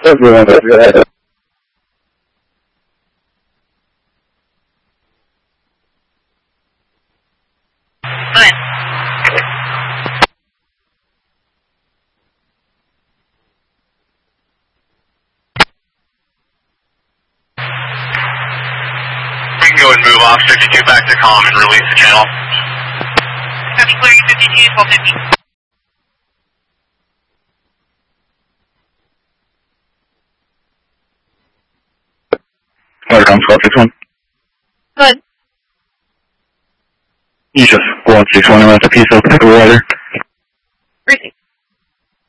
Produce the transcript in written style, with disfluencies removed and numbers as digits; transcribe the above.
Everyone is good. We can go and move off 52 back to comm and release the channel. Copy, clearing 52, 1250. Order on 1261. Good. You just 1621 with a piece of weather.